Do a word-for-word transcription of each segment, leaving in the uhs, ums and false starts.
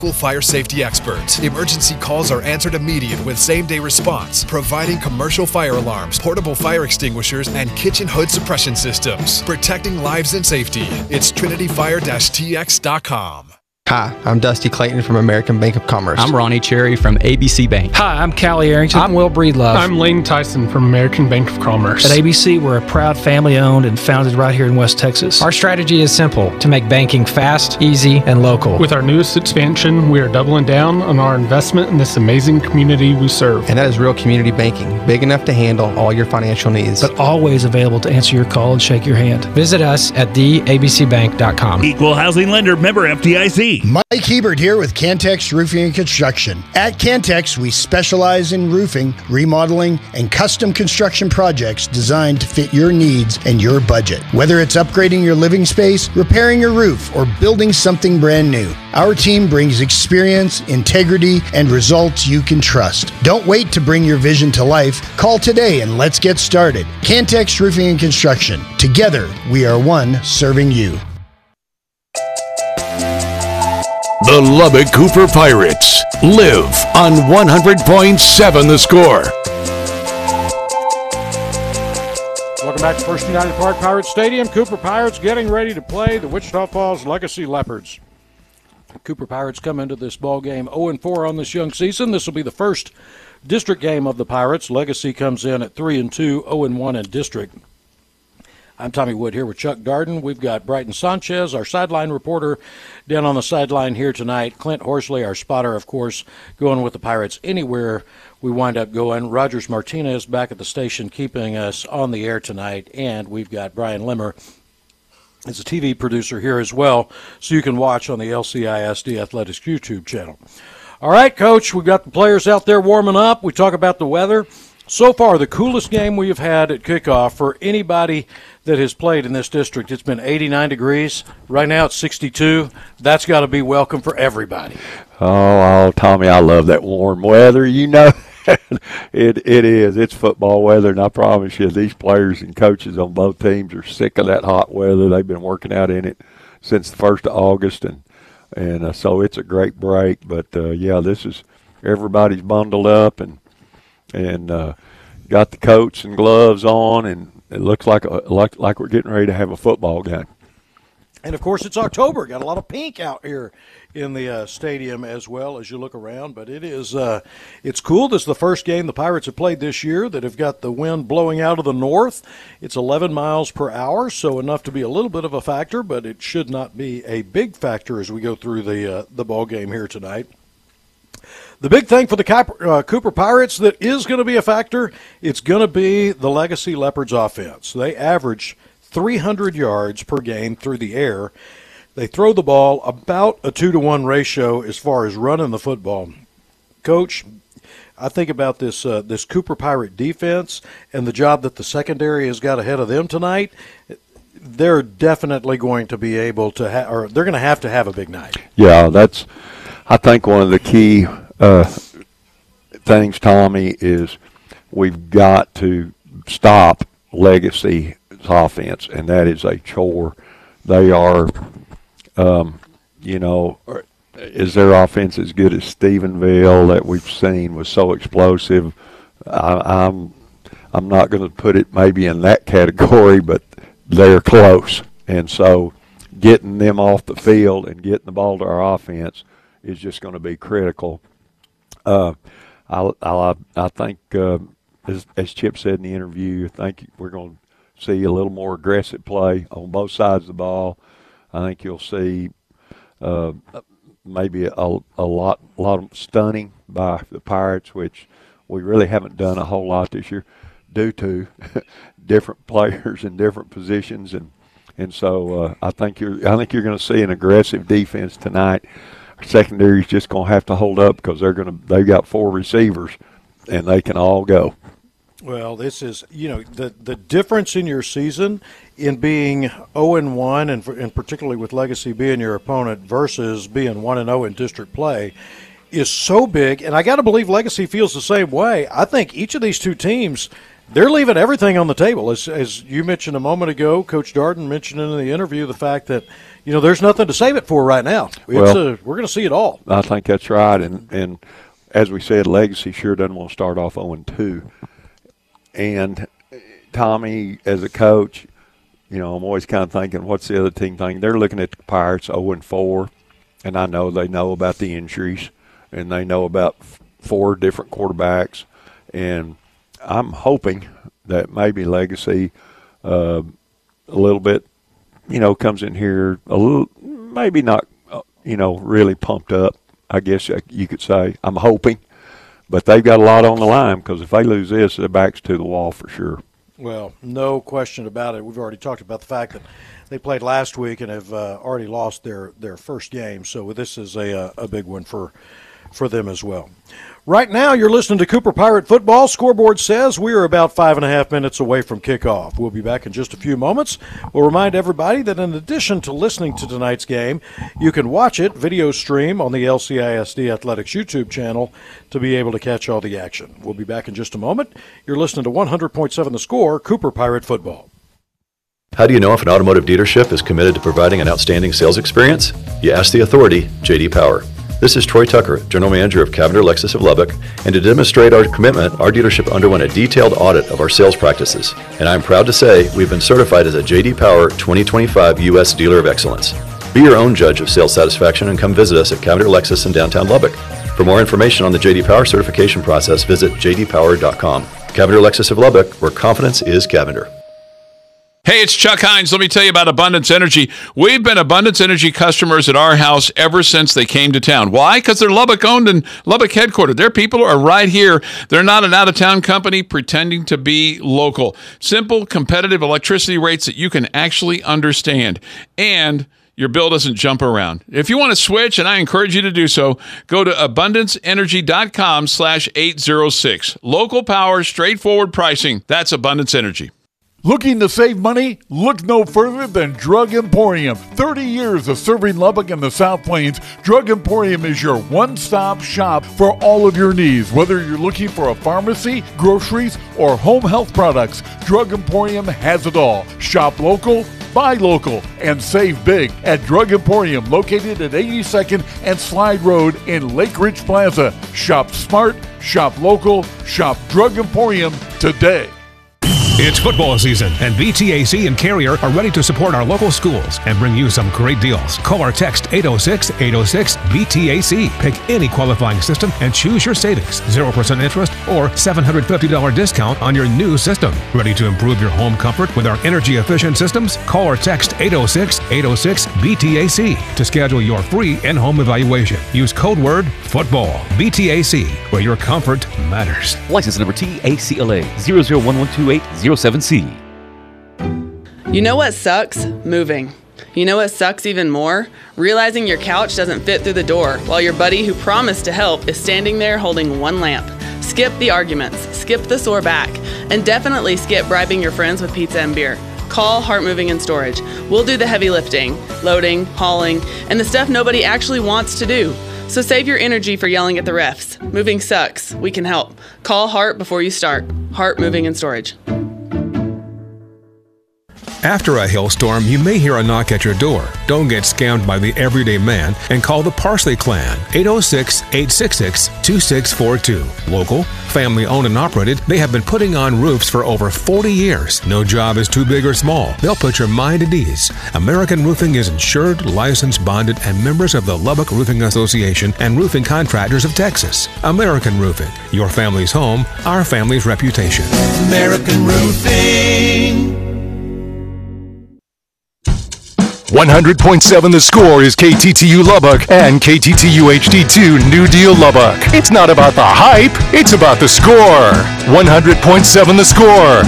Fire safety experts. Emergency calls are answered immediate with same-day response, providing commercial fire alarms, portable fire extinguishers, and kitchen hood suppression systems, protecting lives and safety. It's trinity fire dash t x dot com. Hi, I'm Dusty Clayton from American Bank of Commerce. I'm Ronnie Cherry from A B C Bank. Hi, I'm Callie Arrington. I'm Will Breedlove. I'm Lane Tyson from American Bank of Commerce. At A B C, we're a proud family-owned and founded right here in West Texas. Our strategy is simple, to make banking fast, easy, and local. With our newest expansion, we are doubling down on our investment in this amazing community we serve. And that is real community banking, big enough to handle all your financial needs. But always available to answer your call and shake your hand. Visit us at the a b c bank dot com. Equal housing lender, member F D I C. Mike Hebert here with Cantex Roofing and Construction. At Cantex, we specialize in roofing, remodeling, and custom construction projects designed to fit your needs and your budget. Whether it's upgrading your living space, repairing your roof, or building something brand new, our team brings experience, integrity, and results you can trust. Don't wait to bring your vision to life. Call today and let's get started. Cantex Roofing and Construction. Together, we are one serving you. The Lubbock Cooper Pirates live on one hundred point seven The Score. Welcome back to First United Park Pirates Stadium. Cooper Pirates getting ready to play the Wichita Falls Legacy Leopards. The Cooper Pirates come into this ball game oh and four on this young season. This will be the first district game of the Pirates. Legacy comes in at three and two, oh and one in district. I'm Tommy Wood here with Chuck Darden. We've got Brighton Sanchez, our sideline reporter, down on the sideline here tonight. Clint Horsley, our spotter, of course, going with the Pirates anywhere we wind up going. Rogers Martinez back at the station keeping us on the air tonight. And we've got Brian Limmer as a T V producer here as well, so you can watch on the L C I S D Athletics YouTube channel. All right, Coach, we've got the players out there warming up. We talk about the weather. So far, the coolest game we have had at kickoff for anybody that has played in this district, it's been eighty-nine degrees. Right now it's sixty-two. That's got to be welcome for everybody. Oh, oh, Tommy, I love that warm weather. You know, it it is. It's football weather, and I promise you, these players and coaches on both teams are sick of that hot weather. They've been working out in it since the first of August, and and uh, so it's a great break. But uh, yeah, this is everybody's bundled up and and uh, got the coats and gloves on, and it looks like a, like like we're getting ready to have a football game. And, of course, it's October. Got a lot of pink out here in the uh, stadium as well as you look around. But it is uh, it's cool. This is the first game the Pirates have played this year that have got the wind blowing out of the north. It's eleven miles per hour, so enough to be a little bit of a factor, but it should not be a big factor as we go through the uh, the ball game here tonight. The big thing for the uh, Cooper Pirates that is going to be a factor, it's going to be the Legacy Leopards offense. They average three hundred yards per game through the air. They throw the ball about a two to one ratio as far as running the football. Coach, I think about this uh, this Cooper Pirate defense and the job that the secondary has got ahead of them tonight. They're definitely going to be able to have, or they're going to have to have a big night. Yeah, that's, I think, one of the key uh, things, Tommy, is we've got to stop Legacy's offense, and that is a chore. They are, um, you know, is their offense as good as Stephenville that we've seen was so explosive? I, I'm, I'm not going to put it maybe in that category, but they're close. And so getting them off the field and getting the ball to our offense is just going to be critical. Uh, I, I, I think, uh, as, as Chip said in the interview, I think we're going to see a little more aggressive play on both sides of the ball. I think you'll see uh, maybe a, a lot, a lot of stunning by the Pirates, which we really haven't done a whole lot this year due to different players in different positions, and and so uh, I think you're I think you're going to see an aggressive defense tonight. Our secondary is just going to have to hold up because they're going to they've got four receivers, and they can all go. Well, this is, you know, the the difference in your season in being oh and one, and, and particularly with Legacy being your opponent versus being one and oh in district play, is so big. And I got to believe Legacy feels the same way. I think each of these two teams, they're leaving everything on the table. As, as you mentioned a moment ago, Coach Darden mentioned in the interview the fact that, you know, there's nothing to save it for right now. It's well, a, we're going to see it all. I think that's right. And, and as we said, Legacy sure doesn't want to start off oh and two. And Tommy, as a coach, you know, I'm always kind of thinking, what's the other team thinking? They're looking at the Pirates oh and four, and I know they know about the injuries, and they know about four different quarterbacks. And I'm hoping that maybe Legacy uh, a little bit, you know, comes in here a little, maybe not, uh, you know, really pumped up, I guess you could say. I'm hoping. But they've got a lot on the line because if they lose this, their back's to the wall for sure. Well, no question about it. We've already talked about the fact that they played last week and have uh, already lost their, their first game. So this is a, a big one for for them as well. Right now, you're listening to Cooper Pirate Football. Scoreboard says we are about five and a half minutes away from kickoff. We'll be back in just a few moments. We'll remind everybody that in addition to listening to tonight's game, you can watch it video stream on the L C I S D Athletics YouTube channel to be able to catch all the action. We'll be back in just a moment. You're listening to one hundred point seven The Score, Cooper Pirate Football. How do you know if an automotive dealership is committed to providing an outstanding sales experience? You ask the authority, J D Power. This is Troy Tucker, General Manager of Cavender Lexus of Lubbock, and to demonstrate our commitment, our dealership underwent a detailed audit of our sales practices. And I'm proud to say we've been certified as a J D Power twenty twenty-five U S Dealer of Excellence. Be your own judge of sales satisfaction and come visit us at Cavender Lexus in downtown Lubbock. For more information on the J D Power certification process, visit j d power dot com. Cavender Lexus of Lubbock, where confidence is Cavender. Hey, it's Chuck Hines. Let me tell you about Abundance Energy. We've been Abundance Energy customers at our house ever since they came to town. Why? Because they're Lubbock-owned and Lubbock headquartered. Their people are right here. They're not an out-of-town company pretending to be local. Simple, competitive electricity rates that you can actually understand. And your bill doesn't jump around. If you want to switch, and I encourage you to do so, go to abundance energy dot com slash eight oh six. Local power, straightforward pricing. That's Abundance Energy. Looking to save money? Look no further than Drug Emporium. thirty years of serving Lubbock and the South Plains, Drug Emporium is your one-stop shop for all of your needs. Whether you're looking for a pharmacy, groceries, or home health products, Drug Emporium has it all. Shop local, buy local, and save big at Drug Emporium, located at eighty-second and Slide Road in Lake Ridge Plaza. Shop smart, shop local, shop Drug Emporium today. It's football season, and B T A C and Carrier are ready to support our local schools and bring you some great deals. Call or text eight oh six, eight oh six, B T A C. Pick any qualifying system and choose your savings. zero percent interest or seven hundred fifty dollars discount on your new system. Ready to improve your home comfort with our energy-efficient systems? Call or text eight oh six, eight oh six, B T A C to schedule your free in-home evaluation. Use code word FOOTBALL. B T A C, where your comfort matters. License number T A C L A zero zero one one two eight zero seven C. You know what sucks? Moving. You know what sucks even more? Realizing your couch doesn't fit through the door while your buddy who promised to help is standing there holding one lamp. Skip the arguments, skip the sore back, and definitely skip bribing your friends with pizza and beer. Call Hart Moving and Storage. We'll do the heavy lifting, loading, hauling, and the stuff nobody actually wants to do. So save your energy for yelling at the refs. Moving sucks. We can help. Call Hart before you start. Hart Moving and Storage. After a hailstorm, you may hear a knock at your door. Don't get scammed by the everyday man and call the Parsley Clan, eight oh six, eight six six, two six four two. Local, family owned and operated, they have been putting on roofs for over forty years. No job is too big or small. They'll put your mind at ease. American Roofing is insured, licensed, bonded, and members of the Lubbock Roofing Association and Roofing Contractors of Texas. American Roofing, your family's home, our family's reputation. American Roofing. one hundred point seven The Score is K T T U Lubbock and K T T U H D two New Deal Lubbock. It's not about the hype, it's about the score. one hundred point seven The Score.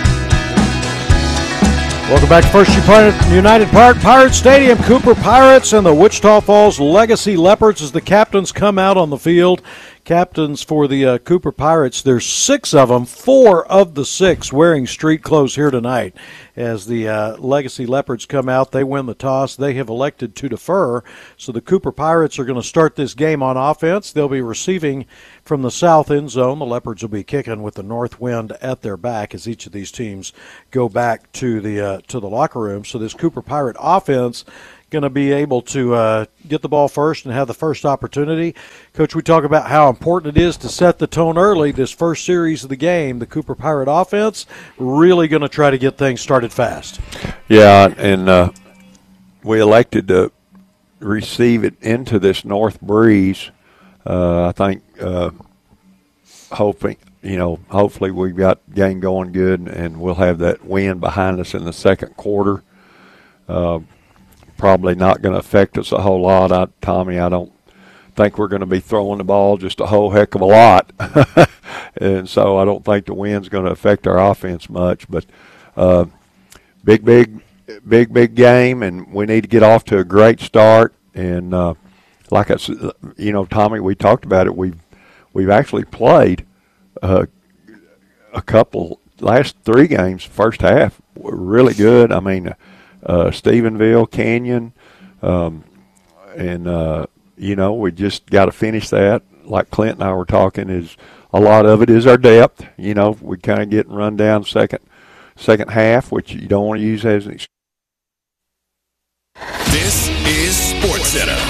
Welcome back to First United Park Pirate Stadium. Cooper Pirates and the Wichita Falls Legacy Leopards as the captains come out on the field. captains for the uh, Cooper Pirates. There's six of them, four of the six wearing street clothes here tonight. As the uh, Legacy Leopards come out, they win the toss. They have elected to defer. So the Cooper Pirates are going to start this game on offense. They'll be receiving from the south end zone. The Leopards will be kicking with the north wind at their back as each of these teams go back to the uh, to the locker room. So this Cooper Pirate offense going to be able to uh, get the ball first and have the first opportunity. Coach, we talk about how important it is to set the tone early. This first series of the game, the Cooper Pirate offense, really going to try to get things started fast. Yeah, and uh, we elected to receive it into this north breeze. Uh, I think uh, hoping, you know, hopefully we've got game going good and we'll have that wind behind us in the second quarter. Uh, Probably not going to affect us a whole lot. I, Tommy, I don't think we're going to be throwing the ball just a whole heck of a lot. And so I don't think the wind's going to affect our offense much. But uh, big, big, big, big game, and we need to get off to a great start. And uh, like I said, you know, Tommy, we talked about it. We've, we've actually played uh, a couple, last three games, first half, were really good. I mean, Uh, Stephenville, Canyon, um, and, uh, you know, we just got to finish that. Like Clint and I were talking, is a lot of it is our depth. You know, we kind of get run down second second half, which you don't want to use as an excuse. This is SportsCenter.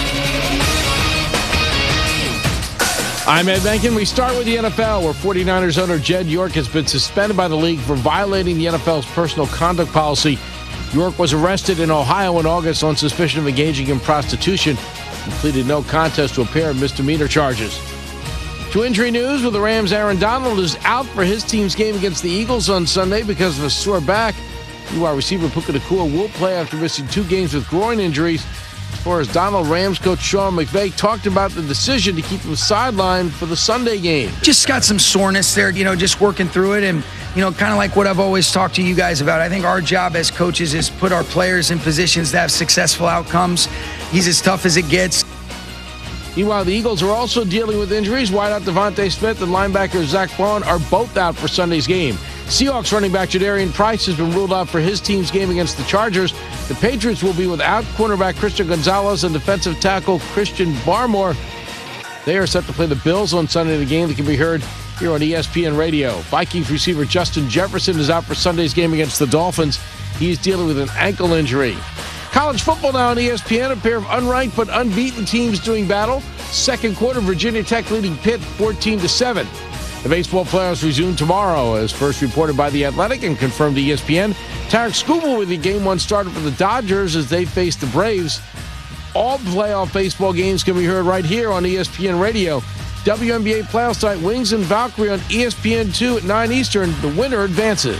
I'm Ed Benkin. We start with the N F L, where 49ers owner Jed York has been suspended by the league for violating the N F L's personal conduct policy. York was arrested in Ohio in August on suspicion of engaging in prostitution and pleaded no contest to a pair of misdemeanor charges. To injury news, with the Rams, Aaron Donald is out for his team's game against the Eagles on Sunday because of a sore back. Wide receiver Puka Nacua will play after missing two games with groin injuries. As far as Donald, Rams coach Sean McVay talked about the decision to keep him sidelined for the Sunday game. Just got some soreness there, you know, just working through it. And, you know, kind of like what I've always talked to you guys about. I think our job as coaches is put our players in positions to have successful outcomes. He's as tough as it gets. Meanwhile, the Eagles are also dealing with injuries. Wideout Devontae Smith and linebacker Zach Baun are both out for Sunday's game. Seahawks running back Jadarian Price has been ruled out for his team's game against the Chargers. The Patriots will be without cornerback Christian Gonzalez and defensive tackle Christian Barmore. They are set to play the Bills on Sunday in a game that can be heard here on E S P N Radio. Vikings receiver Justin Jefferson is out for Sunday's game against the Dolphins. He's dealing with an ankle injury. College football now on E S P N. A pair of unranked but unbeaten teams doing battle. Second quarter, Virginia Tech leading Pitt fourteen to seven. The baseball playoffs resume tomorrow, as first reported by The Athletic and confirmed to E S P N. Tarek Skubal with the game one starter for the Dodgers as they face the Braves. All playoff baseball games can be heard right here on E S P N Radio. W N B A playoffs tonight, Wings and Valkyrie on E S P N two at nine Eastern. The winner advances.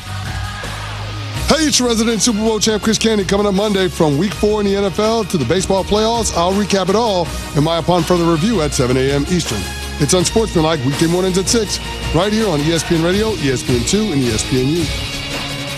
Hey, it's your resident Super Bowl champ Chris Candy coming up Monday from week four in the N F L to the baseball playoffs. I'll recap it all in my Upon Further Review at seven a.m. Eastern. It's Unsportsmanlike weekday mornings at six, right here on E S P N Radio, E S P N two, and E S P N U.